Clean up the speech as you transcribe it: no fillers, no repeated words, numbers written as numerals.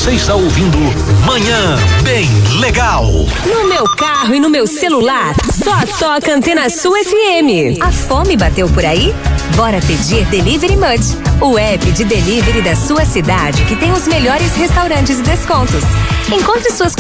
Você está ouvindo Manhã Bem Legal. No meu carro e no meu celular, só toca Antena Sul FM. A fome bateu por aí? Bora pedir Delivery Munch, o app de delivery da sua cidade que tem os melhores restaurantes e descontos. Encontre suas